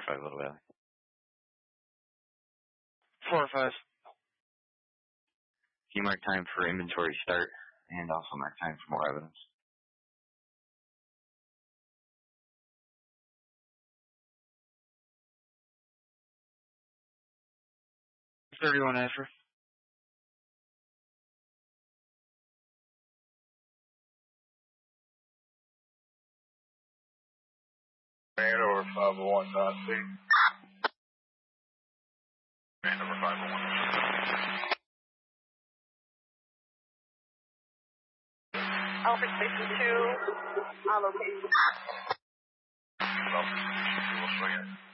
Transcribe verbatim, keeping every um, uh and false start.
five, Little Valley. Four or five. Can you mark time for inventory start and also mark time for more evidence? thirty-one after. Man over five oh one dot C. Man over five oh one. Alpha Station two, on location. Alpha Station two, we'll swing it.